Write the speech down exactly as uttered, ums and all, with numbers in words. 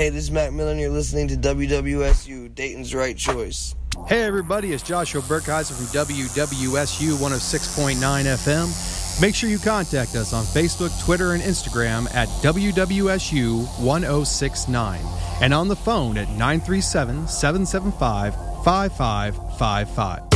Hey, this is Mac Miller, and you're listening to W W S U, Dayton's Right Choice. Hey, everybody, it's Joshua Burkheiser from W W S U one oh six point nine F M. Make sure you contact us on Facebook, Twitter, and Instagram at W W S U one oh six nine and on the phone at nine three seven, seven seven five, five five five five.